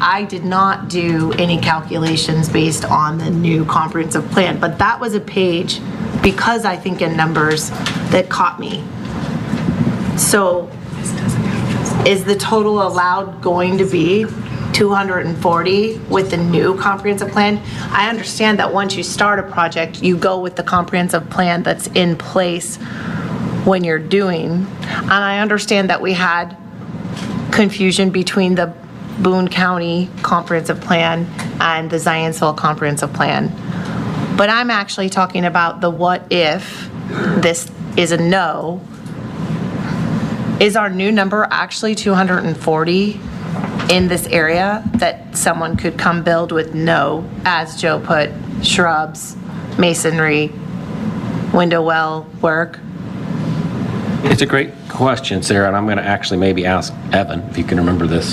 I did not do any calculations based on the new comprehensive plan, but that was a page, because I think in numbers, that caught me. So is the total allowed going to be 240 with the new comprehensive plan? I understand that once you start a project, you go with the comprehensive plan that's in place when you're doing, and I understand that we had confusion between the Boone County comprehensive plan and the Zionsville comprehensive plan. But I'm actually talking about the what if this is a no. Is our new number actually 240 in this area that someone could come build with no, as Joe put, shrubs, masonry, window well work? It's a great question, Sarah, and I'm going to actually maybe ask Evan, if you can remember this.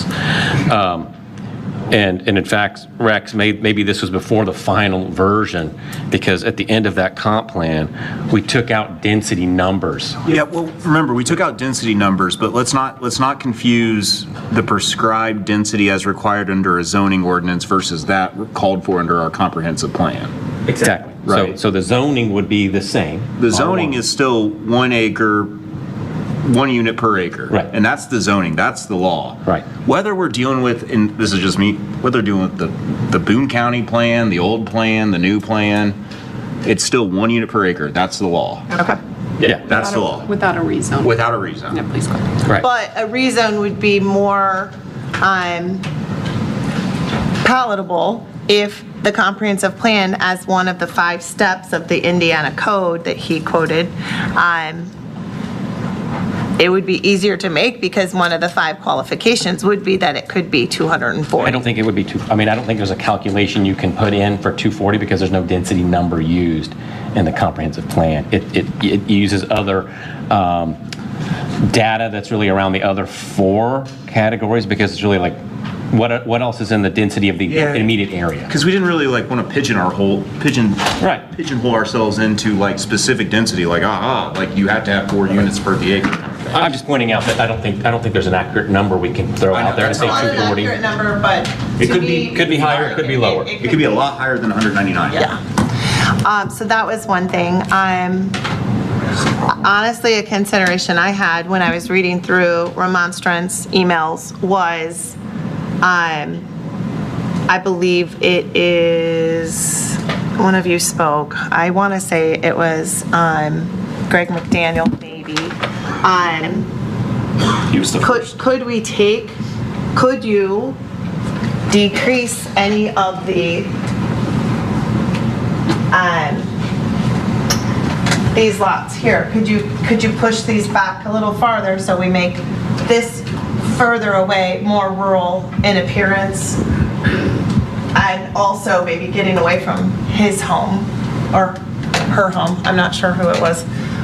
And in fact, Rex, maybe this was before the final version, because at the end of that comp plan, we took out density numbers. Yeah, well, remember, we took out density numbers, but let's not confuse the prescribed density as required under a zoning ordinance versus that called for under our comprehensive plan. Exactly. Right. So the zoning would be the same. The zoning is still 1 acre, 1 unit per acre. Right. And that's the zoning, that's the law. Right. Whether we're dealing with, and this is just me, whether we're dealing with the Boone County plan, the old plan, the new plan, it's still 1 unit per acre. That's the law. Okay. Yeah. That's the law. Without a rezone. Without a rezone. Yeah, please go. Right. But a rezone would be more palatable if the comprehensive plan, as one of the 5 steps of the Indiana code that he quoted, it would be easier to make, because one of the 5 qualifications would be that it could be 240. I don't think it would be I don't think there's a calculation you can put in for 240 because there's no density number used in the comprehensive plan. It uses other data that's really around the other 4 categories, because it's really like, what else is in the density of the immediate area? Because we didn't really like want to pigeonhole ourselves into like specific density, like like you have to have 4 units per the acre. I'm just pointing out that I don't think there's an accurate number we can throw out there and say Not an 240. accurate number, but It could be higher, it could be lower. It could be a lot higher than 199. Yeah. So that was one thing. Honestly, a consideration I had when I was reading through remonstrance emails was, I believe it is, one of you spoke, I want to say it was Greg McDaniel, maybe. He was the first. Could you decrease any of the these lots here? Could you push these back a little farther so we make this further away, more rural in appearance, and also maybe getting away from his home or her home? I'm not sure who it was.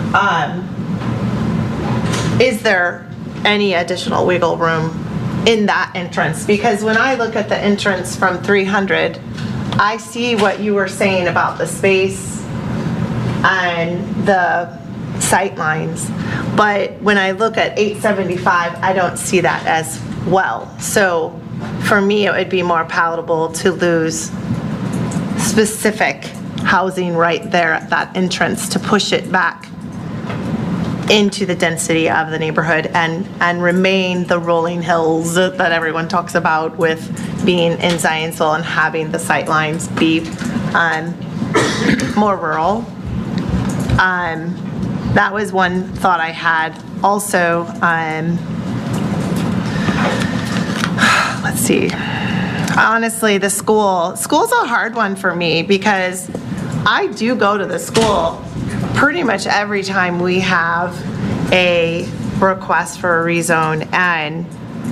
Is there any additional wiggle room in that entrance? Because when I look at the entrance from 300, I see what you were saying about the space and the sight lines, but when I look at 875, I don't see that as well. So for me, it would be more palatable to lose specific housing right there at that entrance, to push it back into the density of the neighborhood and remain the rolling hills that everyone talks about with being in Zionsville and having the sight lines be more rural. That was one thought I had. Also, let's see. Honestly, the school's a hard one for me, because I do go to the school pretty much every time we have a request for a rezone, and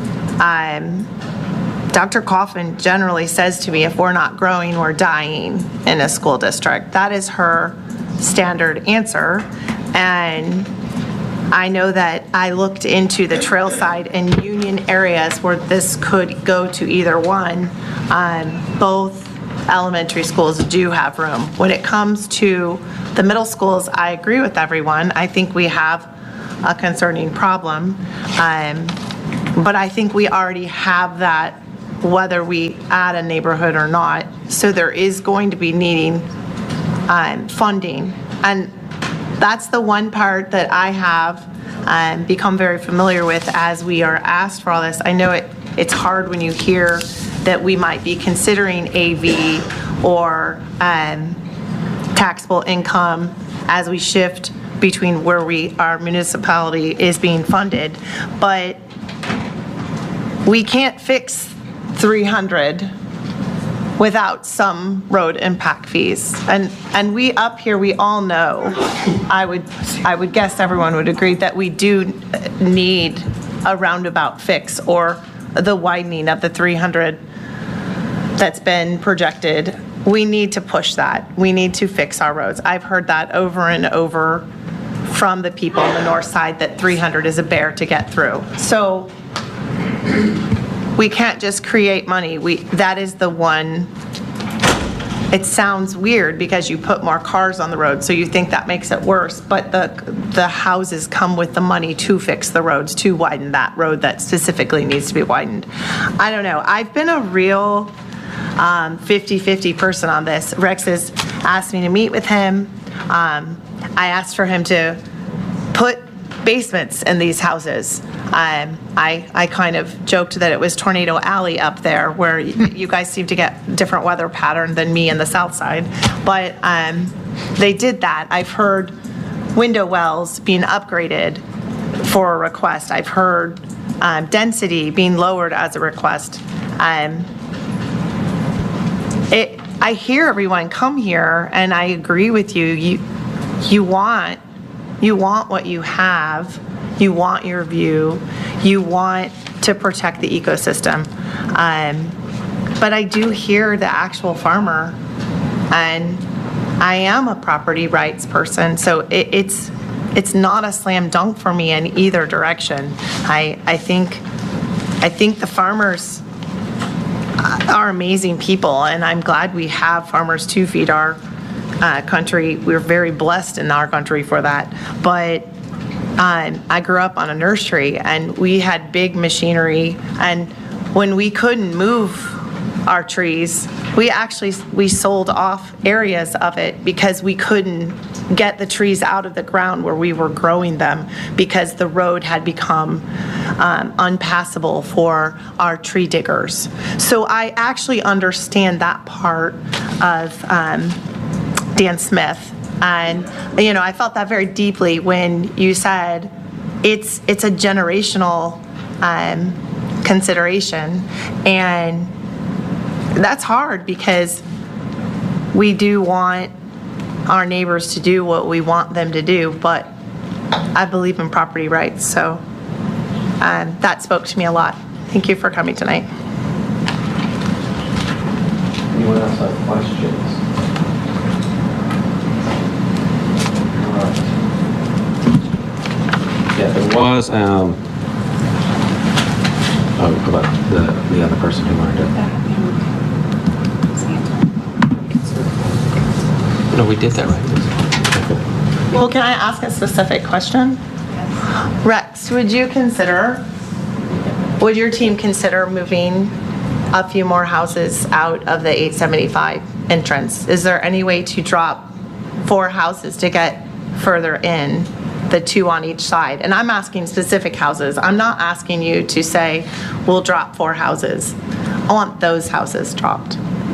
Dr. Coffin generally says to me, if we're not growing, we're dying in a school district. That is her standard answer. And I know that I looked into the Trailside and Union areas where this could go to either one. Both elementary schools do have room. When it comes to the middle schools, I agree with everyone. I think we have a concerning problem. But I think we already have that whether we add a neighborhood or not. So there is going to be needing funding. And that's the one part that I have become very familiar with as we are asked for all this. I know it's hard when you hear that we might be considering AV or taxable income as we shift between where our municipality is being funded. But we can't fix 300 without some road impact fees. And we up here, we all know, I would guess everyone would agree that we do need a roundabout fix or the widening of the 300 that's been projected. We need to push that. We need to fix our roads. I've heard that over and over from the people on the north side that 300 is a bear to get through. So we can't just create money. That is the one. It sounds weird because you put more cars on the road, so you think that makes it worse, but the houses come with the money to fix the roads, to widen that road that specifically needs to be widened. I don't know. I've been a real 50-50 person on this. Rex has asked me to meet with him. I asked for him to put basements in these houses. I kind of joked that it was Tornado Alley up there, where you guys seem to get different weather pattern than me in the south side. But they did that. I've heard window wells being upgraded for a request. I've heard density being lowered as a request. I hear everyone come here, and I agree with you. You want what you have. You want your view. You want to protect the ecosystem. But I do hear the actual farmer, and I am a property rights person, so it's not a slam dunk for me in either direction. I think the farmers are amazing people, and I'm glad we have farmers to feed our country. We're very blessed in our country for that. But I grew up on a nursery, and we had big machinery, and when we couldn't move our trees, we sold off areas of it because we couldn't get the trees out of the ground where we were growing them because the road had become unpassable for our tree diggers. So I actually understand that part of Dan Smith. And, I felt that very deeply when you said it's a generational consideration. And that's hard because we do want our neighbors to do what we want them to do, but I believe in property rights. So that spoke to me a lot. Thank you for coming tonight. Anyone else have questions? Yeah, there was, about the other person who wanted to. No, we did that right. Well, can I ask a specific question? Rex, would your team consider moving a few more houses out of the 875 entrance? Is there any way to drop 4 houses to get further in, the 2 on each side? And I'm asking specific houses. I'm not asking you to say, we'll drop 4 houses. I want those houses dropped.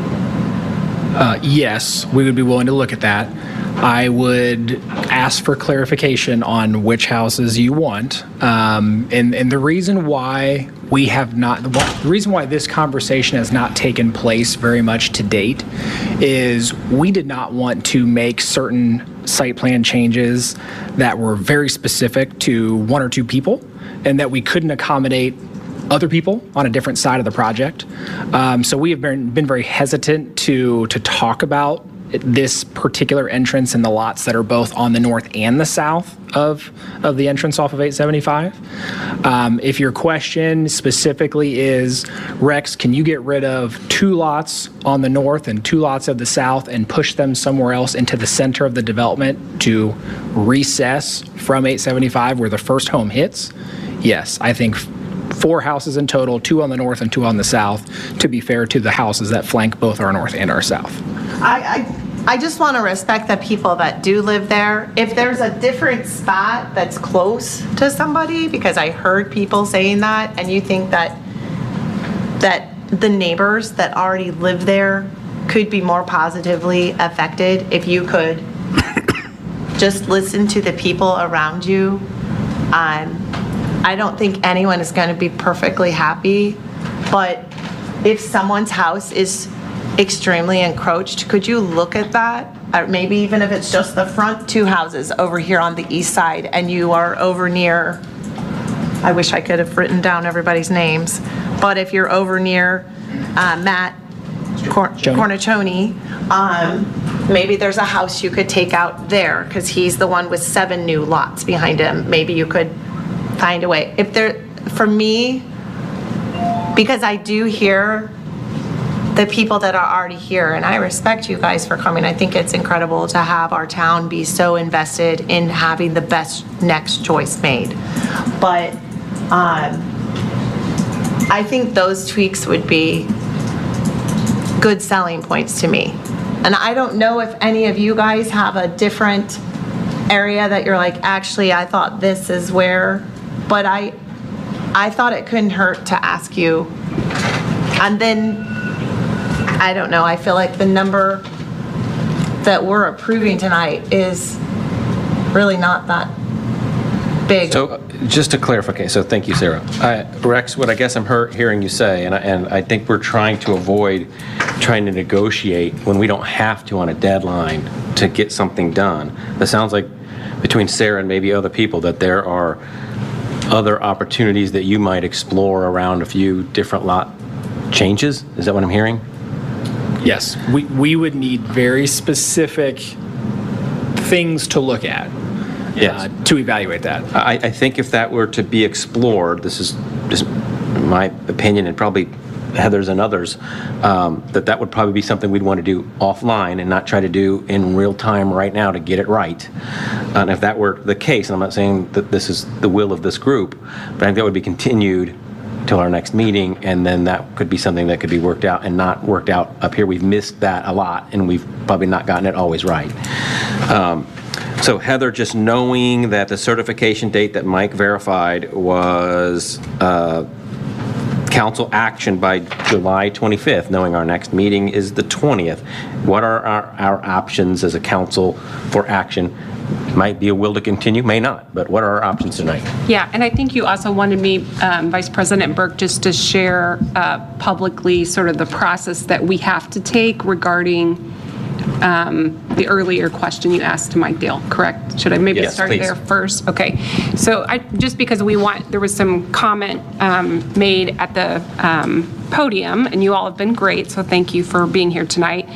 Yes, we would be willing to look at that. I would ask for clarification on which houses you want. And the reason why the reason why this conversation has not taken place very much to date is we did not want to make certain site plan changes that were very specific to 1 or 2 people and that we couldn't accommodate other people on a different side of the project. So we have been very hesitant to talk about this particular entrance and the lots that are both on the north and the south of the entrance off of 875. If your question specifically is, Rex, can you get rid of 2 lots on the north and 2 lots of the south and push them somewhere else into the center of the development to recess from 875 where the first home hits? Yes, I think 4 houses in total, 2 on the north and 2 on the south, to be fair to the houses that flank both our north and our south. I just want to respect the people that do live there. If there's a different spot that's close to somebody, because I heard people saying that, and you think that the neighbors that already live there could be more positively affected if you could just listen to the people around you. I don't think anyone is going to be perfectly happy, but if someone's house is extremely encroached, could you look at that? Or maybe even if it's just the front 2 houses over here on the east side and you are over near, I wish I could have written down everybody's names, but if you're over near Matt Cornicione, maybe there's a house you could take out there because he's the one with 7 new lots behind him. Maybe you could find a way. If there, for me, because I do hear the people that are already here, and I respect you guys for coming. I think it's incredible to have our town be so invested in having the best next choice made. But I think those tweaks would be good selling points to me. And I don't know if any of you guys have a different area that you're like, actually, I thought this is where, but I thought it couldn't hurt to ask you. And then, I don't know, I feel like the number that we're approving tonight is really not that big. So just to clarify, so thank you, Sarah. Rex, what I guess I'm hearing you say, and I think we're trying to avoid trying to negotiate when we don't have to on a deadline to get something done. It sounds like between Sarah and maybe other people that there are other opportunities that you might explore around a few different lot changes. Is that what I'm hearing? Yes, we would need very specific things to look at. Yes. To evaluate that. I think if that were to be explored, this is just my opinion and probably Heather's and others, that would probably be something we'd want to do offline and not try to do in real time right now to get it right. And if that were the case, and I'm not saying that this is the will of this group, but I think that would be continued till our next meeting, and then that could be something that could be worked out and not worked out up here. We've missed that a lot, and we've probably not gotten it always right. So Heather, just knowing that the certification date that Mike verified was council action by July 25th, knowing our next meeting is the 20th, what are our options as a council for action? Might be a will to continue, may not, but what are our options tonight? Yeah, and I think you also wanted me, Vice President Burke, just to share publicly sort of the process that we have to take regarding the earlier question you asked to Mike Dale, correct? Should I maybe start please. there first? Okay. So just because there was some comment made at the podium, and you all have been great, so thank you for being here tonight.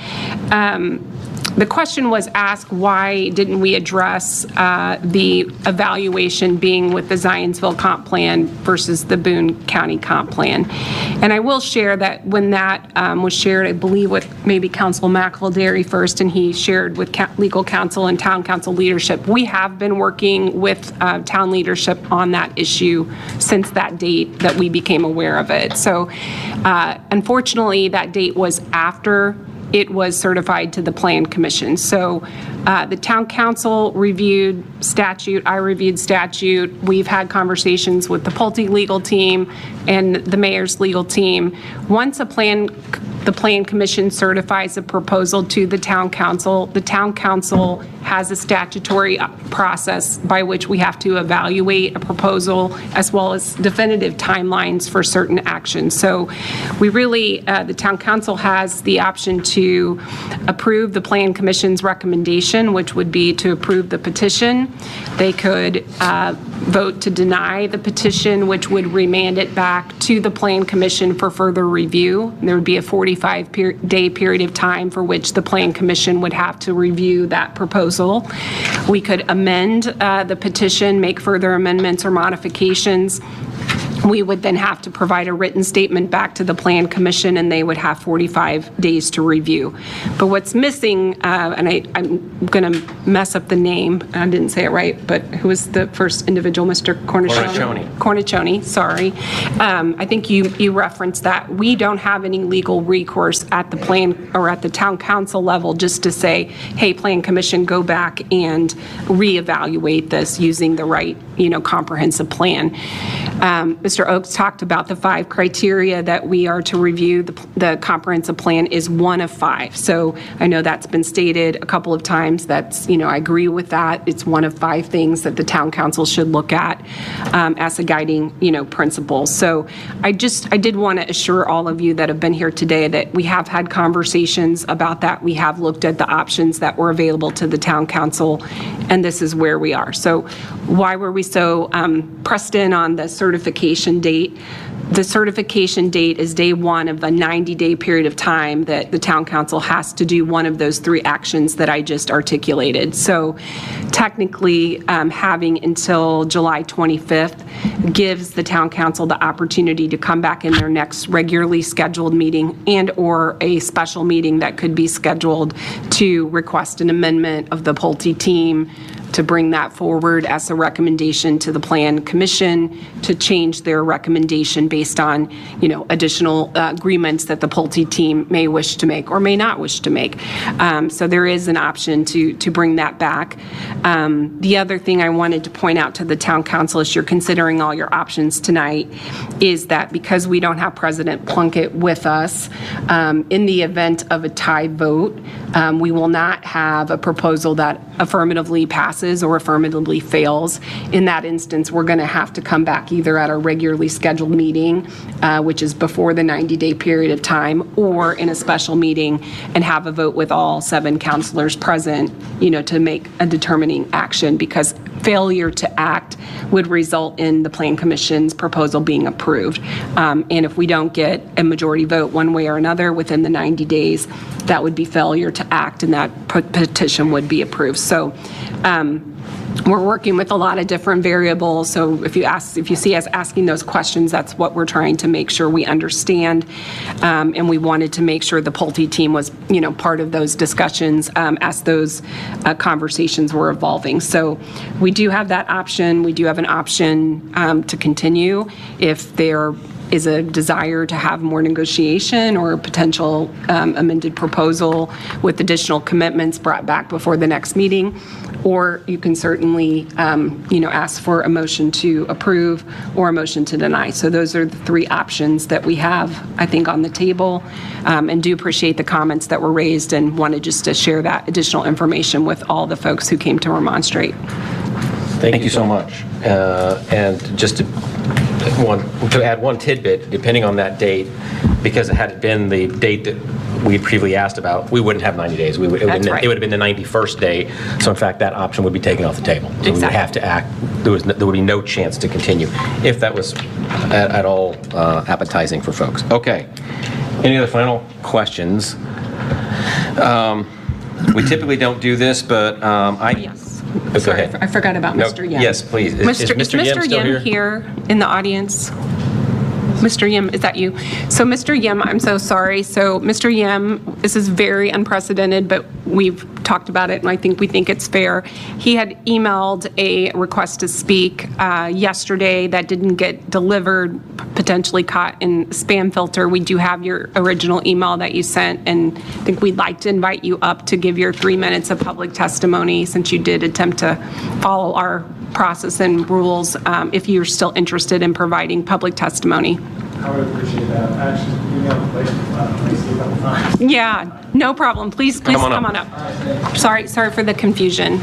The question was asked, why didn't we address the evaluation being with the Zionsville comp plan versus the Boone County comp plan? And I will share that when that was shared, I believe with maybe Council McElderry first, and he shared with legal counsel and town council leadership, we have been working with town leadership on that issue since that date that we became aware of it. So unfortunately, that date was after it was certified to the Plan Commission. So the town council reviewed statute, I reviewed statute. We've had conversations with the Pulte legal team and the mayor's legal team. Once the Plan Commission certifies a proposal to the town council has a statutory process by which we have to evaluate a proposal as well as definitive timelines for certain actions. So we really, the town council has the option to approve the Plan Commission's recommendation, which would be to approve the petition. They could vote to deny the petition, which would remand it back to the Plan Commission for further review. There would be a 45-day period of time for which the Plan Commission would have to review that proposal. We could amend the petition, make further amendments or modifications. we would then have to provide a written statement back to the Plan Commission, and they would have 45 days to review. But what's missing, and I'm going to mess up the name, I didn't say it right, but who was the first individual, Mr. Cornicione? Cornicione, sorry. I think you referenced that. We don't have any legal recourse at the plan or at the town council level just to say, hey, Plan Commission, go back and reevaluate this using the right, comprehensive plan. Mr. Oakes talked about the 5 criteria that we are to review. The comprehensive plan is one of 5. So I know that's been stated a couple of times. That's, I agree with that. It's one of 5 things that the town council should look at as a guiding, principle. So I did want to assure all of you that have been here today that we have had conversations about that. We have looked at the options that were available to the town council, and this is where we are. So why were we so pressed in on the certification date? The certification date is day 1 of a 90-day period of time that the town council has to do one of those 3 actions that I just articulated. So technically, having until July 25th gives the town council the opportunity to come back in their next regularly scheduled meeting and or a special meeting that could be scheduled to request an amendment of the Pulte team, to bring that forward as a recommendation to the Plan Commission to change their recommendation based on, additional agreements that the Pulte team may wish to make or may not wish to make. So there is an option to bring that back. The other thing I wanted to point out to the town council as you're considering all your options tonight is that because we don't have President Plunkett with us, in the event of a tie vote, we will not have a proposal that affirmatively passes or affirmatively fails. In that instance, we're going to have to come back either at a regularly scheduled meeting, which is before the 90-day period of time, or in a special meeting and have a vote with all 7 councilors present, to make a determining action, because failure to act would result in the Plan Commission's proposal being approved. And if we don't get a majority vote one way or another within the 90 days, that would be failure to act, and that petition would be approved. So we're working with a lot of different variables. So if you see us asking those questions, that's what we're trying to make sure we understand. And we wanted to make sure the Pulte team was, part of those discussions as those conversations were evolving. So we do have that option. We do have an option to continue if there is a desire to have more negotiation or a potential amended proposal with additional commitments brought back before the next meeting. Or you can certainly, ask for a motion to approve or a motion to deny. So those are the 3 options that we have, I think, on the table. And do appreciate the comments that were raised and wanted just to share that additional information with all the folks who came to remonstrate. Thank you so much. And just to add one tidbit, depending on that date, because it had been the date that we previously asked about, we wouldn't have 90 days. It would have been the 91st day. So in fact, that option would be taken off the table. So we would have to act. There would be no chance to continue if that was at all appetizing for folks. Okay. Any other final questions? We typically don't do this, but Yes. Go Sorry, ahead. I forgot about Mr. Yim. Yes, please. Is Mr. Yim still here in the audience? Mr. Yim, is that you? So Mr. Yim, I'm so sorry. So Mr. Yim, this is very unprecedented, but we've talked about it, and we think it's fair. He had emailed a request to speak yesterday that didn't get delivered, potentially caught in spam filter. We do have your original email that you sent, and I think we'd like to invite you up to give your 3 minutes of public testimony, since you did attempt to follow our process and rules, if you're still interested in providing public testimony. I would appreciate that. Actually, email the couple times. Yeah, no problem. Please come on up. Sorry for the confusion.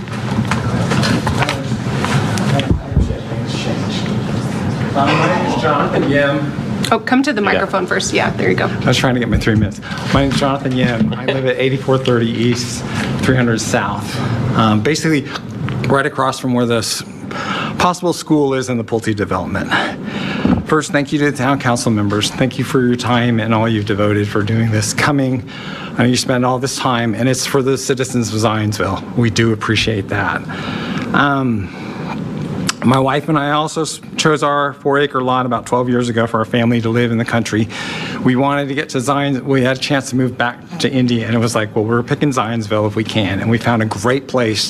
I appreciate things change. My name is Jonathan Yim. Oh, come to the microphone first. Yeah, there you go. I was trying to get my 3 minutes. My name is Jonathan Yim. I live at 8430 East, 300 South. Basically, right across from where this possible school is in the Pulte development. First, thank you to the town council members. Thank you for your time and all you've devoted for doing this. Coming, I know you spend all this time, and it's for the citizens of Zionsville. We do appreciate that. My wife and I also chose our 4-acre lot about 12 years ago for our family to live in the country. We wanted to get to Zions. We had a chance to move back to Indy, and it was like, well, we're picking Zionsville if we can, and we found a great place.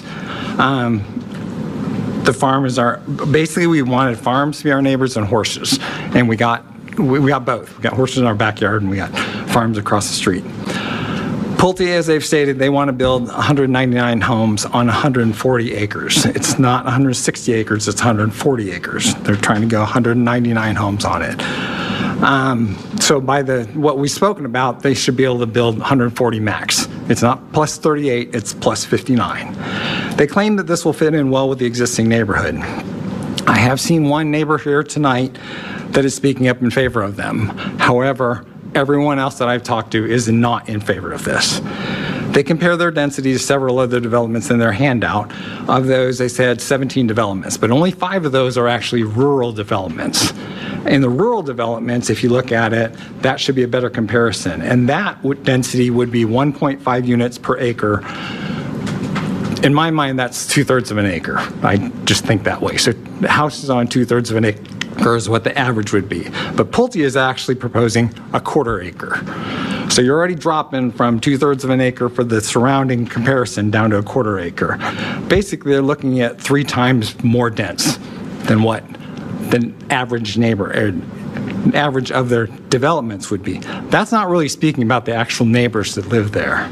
The farm is basically we wanted farms to be our neighbors and horses, and we got both. We got horses in our backyard, and we got farms across the street. Pulte, as they've stated, they want to build 199 homes on 140 acres. It's not 160 acres, it's 140 acres. They're trying to go 199 homes on it. So by what we've spoken about, they should be able to build 140 max. It's not plus 38, it's plus 59. They claim that this will fit in well with the existing neighborhood. I have seen one neighbor here tonight that is speaking up in favor of them. However, everyone else that I've talked to is not in favor of this. They compare their density to several other developments in their handout. Of those, they said 17 developments, but only 5 of those are actually rural developments. In the rural developments, if you look at it, that should be a better comparison. And that density would be 1.5 units per acre. In my mind, that's 2/3 of an acre. I just think that way. So houses on 2/3 of an acre is what the average would be. But Pulte is actually proposing a 1/4 acre. So you're already dropping from 2/3 of an acre for the surrounding comparison down to a 1/4 acre. Basically, they're looking at 3 times more dense than what the average average of their developments would be. That's not really speaking about the actual neighbors that live there.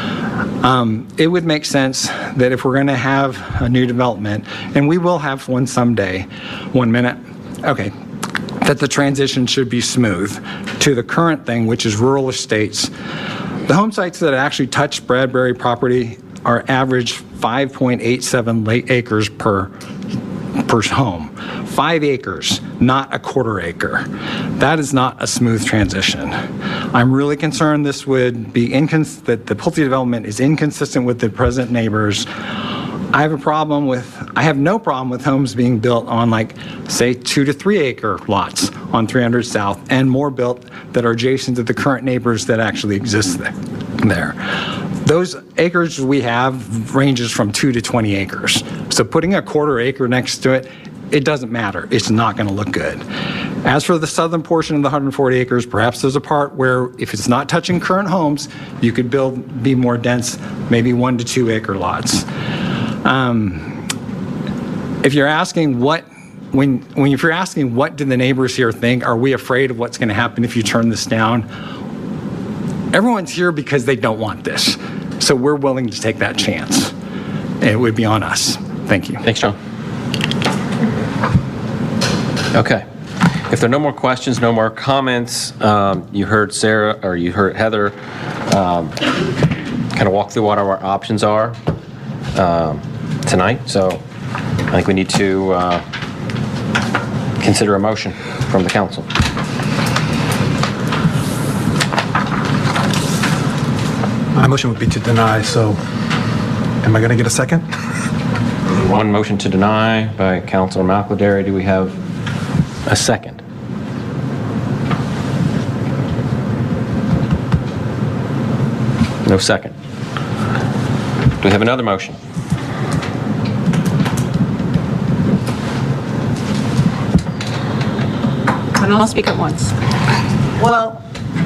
It would make sense that if we're going to have a new development, and we will have one someday, 1 minute, okay, that the transition should be smooth to the current thing, which is rural estates. The home sites that actually touch Bradbury property are average 5.87 acres per home. 5 acres, not a 1/4 acre. That is not a smooth transition. I'm really concerned this would be that the Pulte development is inconsistent with the present neighbors. I have no problem with homes being built on, like, say, 2 to 3 acre lots on 300 South, and more built that are adjacent to the current neighbors that actually exist there. Those acres we have ranges from 2 to 20 acres. So putting a 1/4 acre next to it, it doesn't matter. It's not going to look good. As for the southern portion of the 140 acres, perhaps there's a part where if it's not touching current homes, you could be more dense, maybe 1 to 2 acre lots. If you're asking what do the neighbors here think, are we afraid of what's going to happen if you turn this down? Everyone's here because they don't want this. So we're willing to take that chance. It would be on us. Thank you. Thanks, John. Okay. If there are no more questions, no more comments, you heard Sarah, or you heard Heather kind of walk through what our options are tonight. So I think we need to consider a motion from the council. My motion would be to deny, so am I going to get a second? One motion to deny by Councilor McElderry. Do we have a second? No second. Do we have another motion? And I'll speak at once. Well,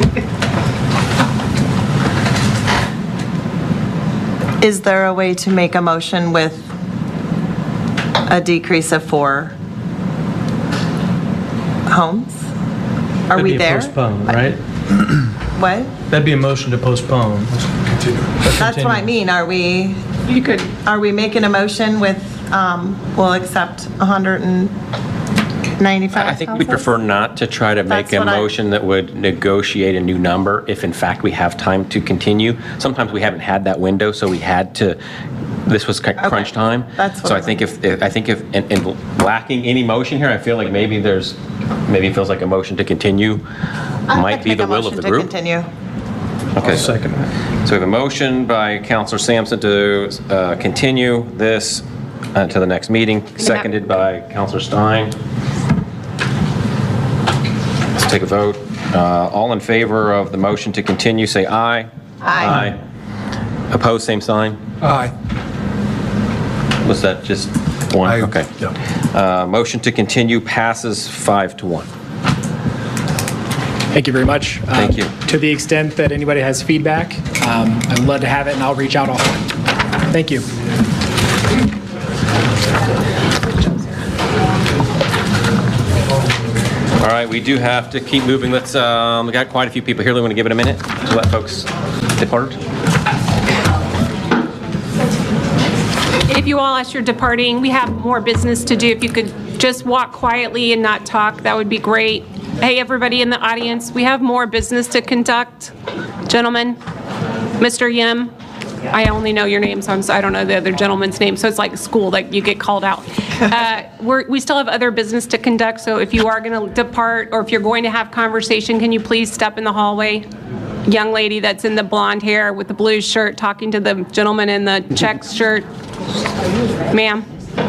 is there a way to make a motion with a decrease of 4 homes? Are we there? That'd be a postpone, right? What? That'd be a motion to postpone. That's what I mean. Are we making a motion with, we'll accept 195? I think we'd prefer not to try to make That's a what motion that would negotiate a new number if in fact we have time to continue. Sometimes we haven't had that window, so we had to, this was crunch time. That's what So I I think if in lacking any motion here, I feel like maybe it feels like a motion to continue might be the will of the group. Continue. Okay. Second. So we have a motion by Councilor Sampson to continue this to the next meeting, seconded by Councilor Stein. Let's take a vote. All in favor of the motion to continue, say aye. Aye. Opposed, same sign. Aye. Was that just One, okay. Yeah. Motion to continue passes 5-1. Thank you very much. Thank you. To the extent that anybody has feedback, I'd love to have it, and I'll reach out offline. Thank you. All right, we do have to keep moving. Let's, we got quite a few people here. We want to give it a minute to let folks depart. If you all, as you're departing, we have more business to do. If you could just walk quietly and not talk, that would be great. Hey, everybody in the audience, we have more business to conduct. Gentlemen, Mr. Yim, I only know your name, so I don't know the other gentleman's name, so it's like school, like you get called out. We still have other business to conduct, so if you are going to depart or if you're going to have conversation, can you please step in the hallway? Young lady that's in the blonde hair with the blue shirt talking to the gentleman in the check shirt. Ma'am.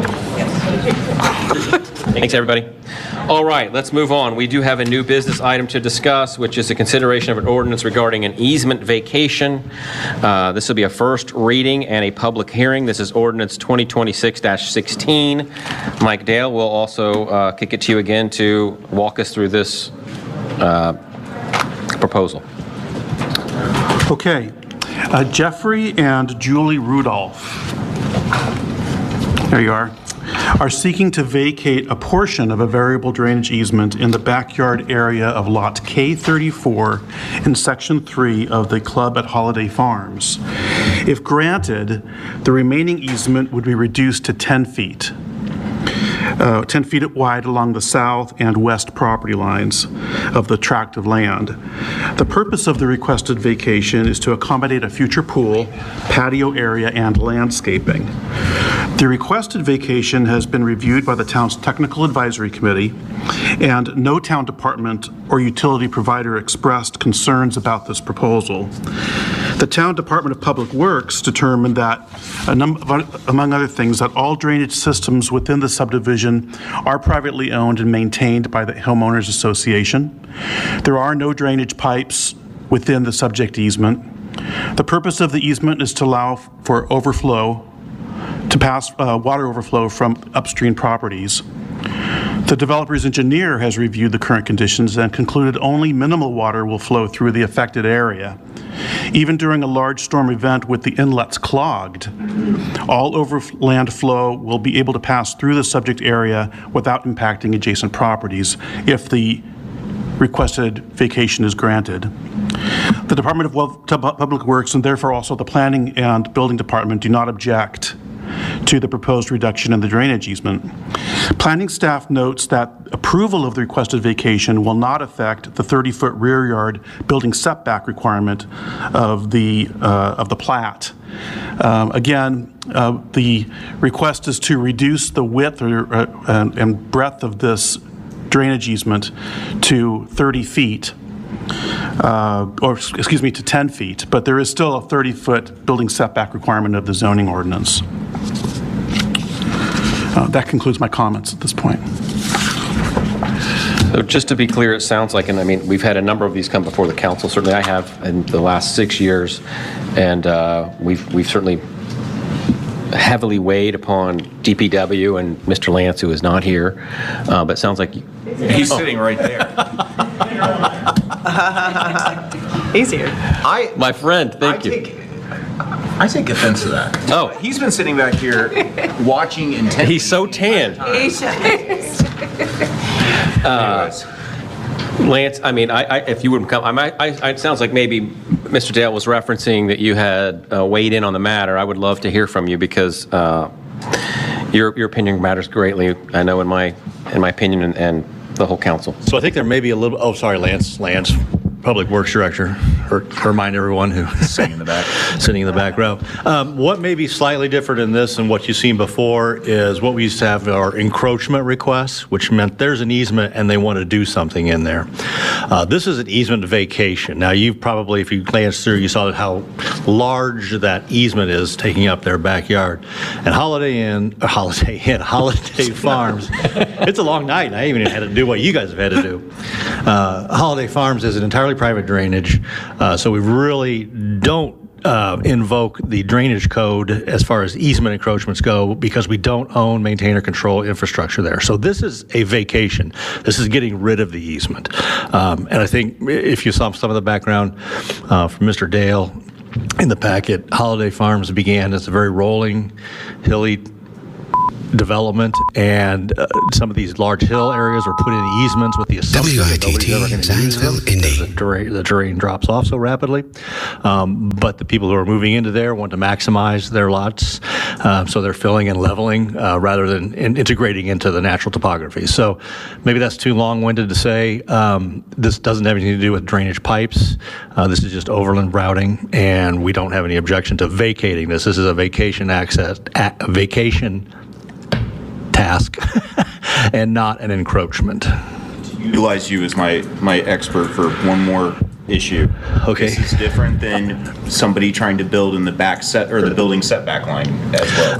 Thanks, everybody. All right, let's move on. We do have a new business item to discuss, which is the consideration of an ordinance regarding an easement vacation. This will be a first reading and a public hearing. This is ordinance 2026-16. Mike Dale will also kick it to you again to walk us through this proposal. Okay. Jeffrey and Julie Rudolph, there you are seeking to vacate a portion of a variable drainage easement in the backyard area of Lot K34 in Section 3 of the Club at Holiday Farms. If granted, the remaining easement would be reduced to 10 feet. 10 feet wide along the south and west property lines of the tract of land. The purpose of the requested vacation is to accommodate a future pool, patio area, and landscaping. The requested vacation has been reviewed by the town's Technical Advisory Committee, and no town department or utility provider expressed concerns about this proposal. The Town Department of Public Works determined that, among other things, that all drainage systems within the subdivision are privately owned and maintained by the Homeowners Association. There are no drainage pipes within the subject easement. The purpose of the easement is to allow for overflow, to pass water overflow from upstream properties. The developer's engineer has reviewed the current conditions and concluded only minimal water will flow through the affected area. Even during a large storm event with the inlets clogged, all overland flow will be able to pass through the subject area without impacting adjacent properties if the requested vacation is granted. The Department of Public Works and therefore also the Planning and Building Department do not object to the proposed reduction in the drainage easement. Planning staff notes that approval of the requested vacation will not affect the 30-foot rear yard building setback requirement of the plat. Again, the request is to reduce the width and breadth of this drainage easement to 30 feet. To 10 feet, but there is still a 30-foot building setback requirement of the zoning ordinance. That concludes my comments at this point. So just to be clear, it sounds like, and I mean, we've had a number of these come before the council. Certainly I have in the last 6 years, and we've certainly heavily weighed upon DPW and Mr. Lance, who is not here, but it sounds like... He's sitting right there. He's here. My friend, thank you. I take offense to that. Oh. He's been sitting back here watching intently. He's so tan. Lance, I mean, if you wouldn't come, it sounds like maybe Mr. Dale was referencing that you had weighed in on the matter. I would love to hear from you because your opinion matters greatly, I know, in my opinion and the whole council. So I think there may be a little, oh, sorry, Lance, Public Works Director, or remind everyone who's sitting in the back row. What may be slightly different in this and what you've seen before is what we used to have our encroachment requests, which meant there's an easement and they want to do something in there. This is an easement vacation. Now, you've probably, if you glanced through, you saw how large that easement is taking up their backyard. And Holiday Farms, it's a long night, and I even had to do what you guys have had to do. Holiday Farms is an entirely private drainage, so we really don't invoke the drainage code as far as easement encroachments go because we don't own, maintain, or control infrastructure there. So this is a vacation. This is getting rid of the easement. And I think if you saw some of the background from Mr. Dale in the packet, Holiday Farms began as a very rolling, hilly development, and some of these large hill areas were put in easements with the assumption that nobody's ever going to use them because the terrain drops off so rapidly. But the people who are moving into there want to maximize their lots, so they're filling and leveling rather than integrating into the natural topography. So maybe that's too long-winded to say. This doesn't have anything to do with drainage pipes. This is just overland routing, and we don't have any objection to vacating this. This is a vacation vacation task and not an encroachment. Utilize you as my expert for one more issue. Okay. This is different than somebody trying to build in the back set or the building setback line as well.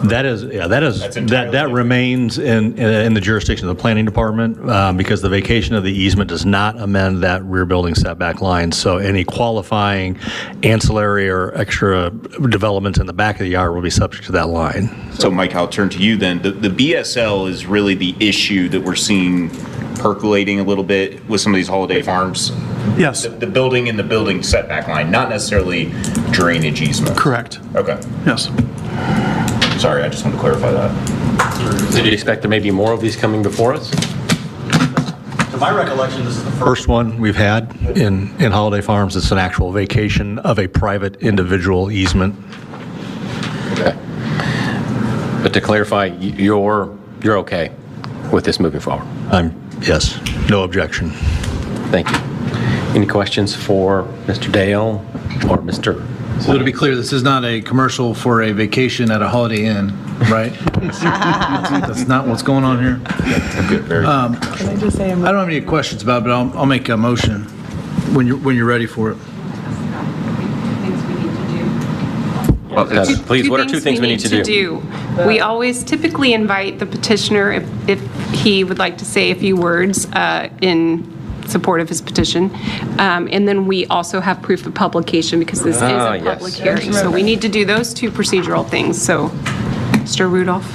That remains in the jurisdiction of the planning department because the vacation of the easement does not amend that rear building setback line. So any qualifying ancillary or extra developments in the back of the yard will be subject to that line. So Mike, I'll turn to you then. The BSL is really the issue that we're seeing percolating a little bit with some of these Holiday Farms. Yes. The building and the building setback line, not necessarily drainage easement. Correct. Okay. Yes. Sorry, I just wanted to clarify that. Did you expect there may be more of these coming before us? To my recollection, this is the first one we've had in Holiday Farms. It's an actual vacation of a private individual easement. Okay. But to clarify, you're okay with this moving forward? Yes, no objection. Thank you. Any questions for Mr. Dale or Mr.? So to be clear, this is not a commercial for a vacation at a Holiday Inn, right? That's not what's going on here. Can I just say I don't have any questions about it, but I'll make a motion when you're ready for it. Please, what are two things we need to do? We always typically invite the petitioner if he would like to say a few words in support of his petition. And then we also have proof of publication because this is a public hearing. So we need to do those two procedural things. So, Mr. Rudolph.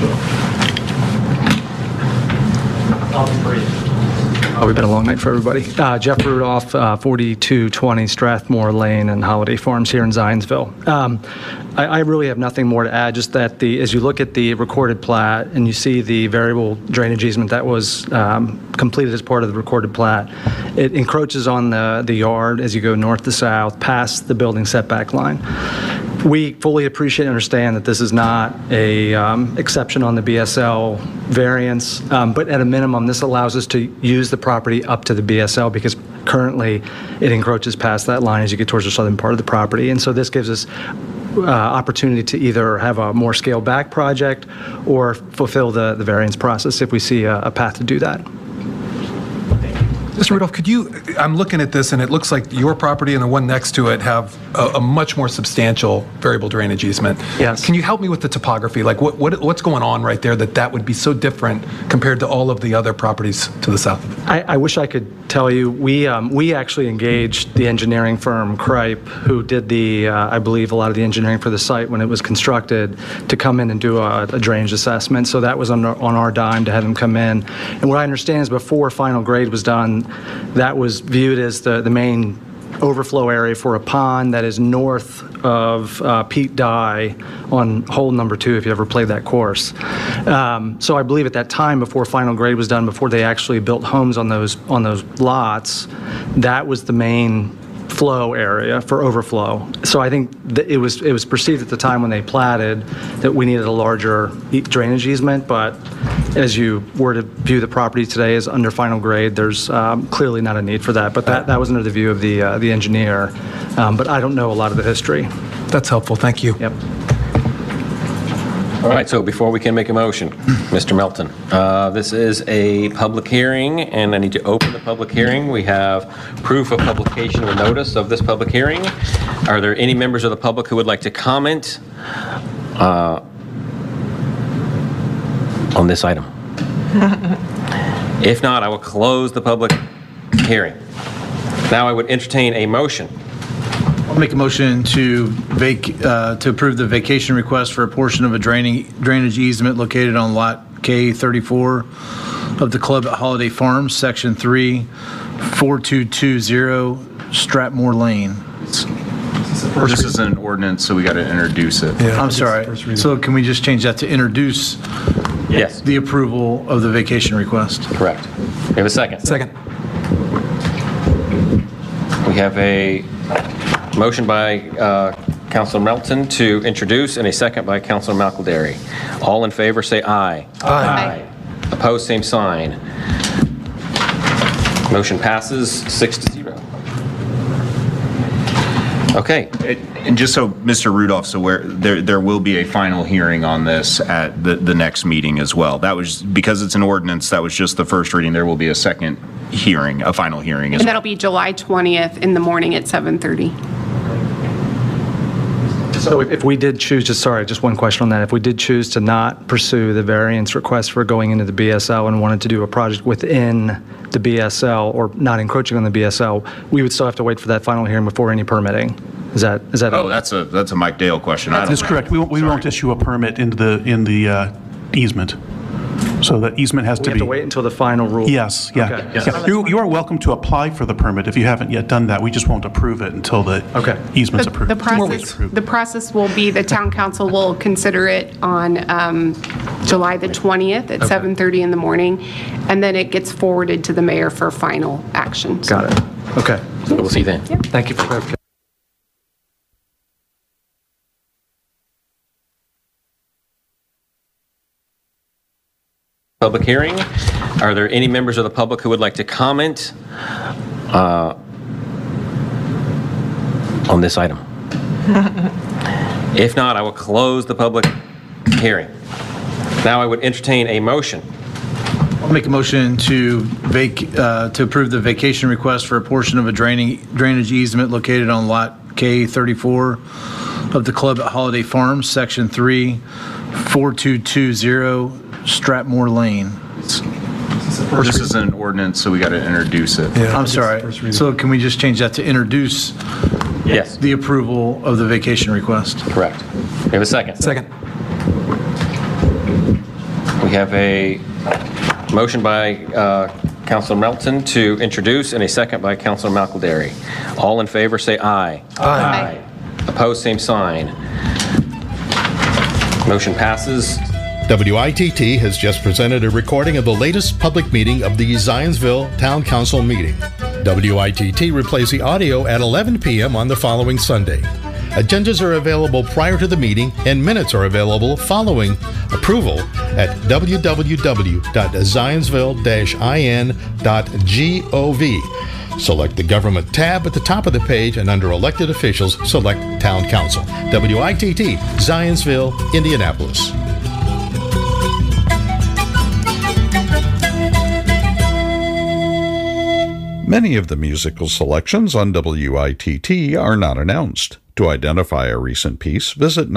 We've been a long night for everybody. Jeff Rudolph, 4220 Strathmore Lane and Holiday Farms here in Zionsville. I really have nothing more to add, just that as you look at the recorded plat and you see the variable drainage easement that was completed as part of the recorded plat, it encroaches on the yard as you go north to south past the building setback line. We fully appreciate and understand that this is not a exception on the BSL variance, but at a minimum, this allows us to use the property up to the BSL because currently it encroaches past that line as you get towards the southern part of the property. And so this gives us opportunity to either have a more scaled back project or fulfill the variance process if we see a path to do that. Mr. Rudolph, I'm looking at this and it looks like your property and the one next to it have a much more substantial variable drainage easement. Yes. Can you help me with the topography? Like what's going on right there that would be so different compared to all of the other properties to the south? I wish I could tell you. We actually engaged the engineering firm Kripe, who did I believe a lot of the engineering for the site when it was constructed, to come in and do a drainage assessment. So that was on our dime to have them come in. And what I understand is before final grade was done, that was viewed as the main overflow area for a pond that is north of Pete Dye on hole number 2, if you ever played that course. So I believe at that time, before final grade was done, before they actually built homes on those lots, that was the main flow area for overflow. So I think that it was perceived at the time when they platted that we needed a larger drainage easement, but as you were to view the property today as under final grade, there's clearly not a need for that. But that was under the view of the engineer. But I don't know a lot of the history. That's helpful. Thank you. Yep. All right, so before we can make a motion, Mr. Melton, this is a public hearing, and I need to open the public hearing. We have proof of publication or notice of this public hearing. Are there any members of the public who would like to comment on this item? If not, I will close the public hearing. Now I would entertain a motion I'll make a motion to approve the vacation request for a portion of a drainage easement located on Lot K34 of the Club at Holiday Farms, Section 3, 4220 Stratmore Lane. This is an ordinance, so we got to introduce it. I'm sorry. So can we just change that to introduce Yes, the approval of the vacation request? correct. We have a second. Second. We have a motion by Councilor Melton to introduce and a second by Councilor McElderry. All in favor, say aye. Aye. Opposed, same sign. Motion passes 6-0. Okay. And just so Mr. Rudolph's aware, there will be a final hearing on this at the next meeting as well. That was, because it's an ordinance, that was just the first reading. There will be a second hearing, a final hearing as And well. that'll be July 20th in the morning at 7:30. So if we did choose, just one question on that. If we did choose to not pursue the variance request for going into the BSL and wanted to do a project within the BSL or not encroaching on the BSL, we would still have to wait for that final hearing before any permitting. Is that? Oh, that's a Mike Dale question. I don't That's know. correct. We won't issue a permit in the easement. So that easement has We to have be... to wait until the final rule? Yes, yeah. Okay. Yeah. You are welcome to apply for the permit if you haven't yet done that. We just won't approve it until the easement's approved. The process will be the town council will consider it on July the 20th at 7:30 in the morning, and then it gets forwarded to the mayor for final action. Got it. Okay. So we'll see you then. Thank you for clarification. Public hearing. Are there any members of the public who would like to comment on this item? If not, I will close the public hearing. Now I would entertain a motion. I'll make a motion to approve the vacation request for a portion of a drainage easement located on Lot K34 of the Club at Holiday Farms, Section 3, 4220 Stratmore Lane. This is an ordinance, so we got to introduce it. I'm sorry. So can we just change that to introduce Yes, the approval of the vacation request? correct. We have a second. Second. We have a motion by Councilor Melton to introduce and a second by Councilor McElderry. All in favor, say aye. Aye. Opposed, same sign. Motion passes. WITT has just presented a recording of the latest public meeting of the Zionsville Town Council meeting. WITT replays the audio at 11 p.m. on the following Sunday. Agendas are available prior to the meeting and minutes are available following approval at www.zionsville-in.gov. Select the Government tab at the top of the page and under Elected Officials, select Town Council. WITT, Zionsville, Indianapolis. Many of the musical selections on WITT are not announced. To identify a recent piece, visit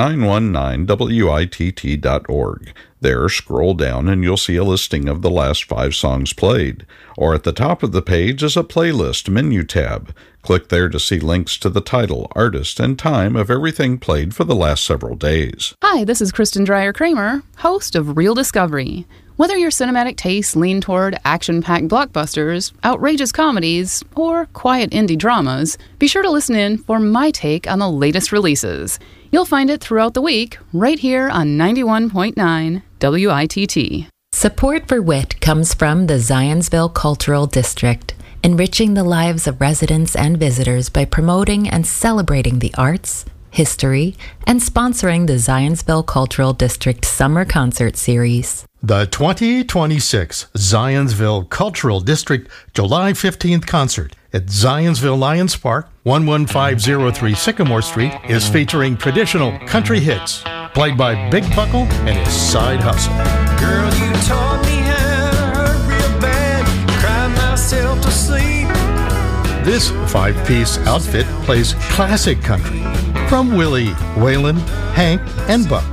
919witt.org. There, scroll down and you'll see a listing of the last 5 songs played. Or at the top of the page is a playlist menu tab. Click there to see links to the title, artist, and time of everything played for the last several days. Hi, this is Kristen Dreyer-Kramer, host of Real Discovery. Whether your cinematic tastes lean toward action-packed blockbusters, outrageous comedies, or quiet indie dramas, be sure to listen in for my take on the latest releases. You'll find it throughout the week, right here on 91.9 WITT. Support for WIT comes from the Zionsville Cultural District, enriching the lives of residents and visitors by promoting and celebrating the arts, history, and sponsoring the Zionsville Cultural District Summer Concert Series. The 2026 Zionsville Cultural District July 15th concert at Zionsville Lions Park, 11503 Sycamore Street, is featuring traditional country hits played by Big Buckle and his Side Hustle. Girl, you taught me how to hurt real bad, cry myself to sleep. This 5-piece outfit plays classic country from Willie, Waylon, Hank, and Buck.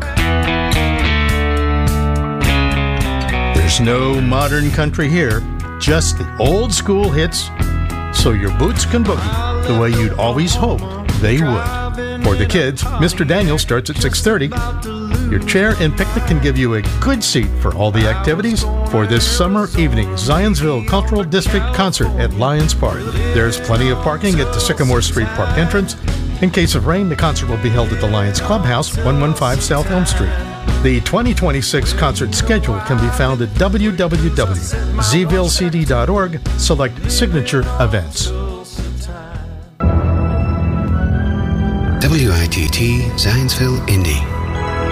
There's no modern country here, just the old school hits, so your boots can boogie the way you'd always hoped they would. For the kids, Mr. Daniel starts at 6:30. Your chair and picnic can give you a good seat for all the activities for this summer evening Zionsville Cultural District concert at Lions Park. There's plenty of parking at the Sycamore Street Park entrance. In case of rain, the concert will be held at the Lions Clubhouse, 115 South Elm Street. The 2026 concert schedule can be found at www.zvillcd.org. Select Signature Events. WITT Zionsville, Indy.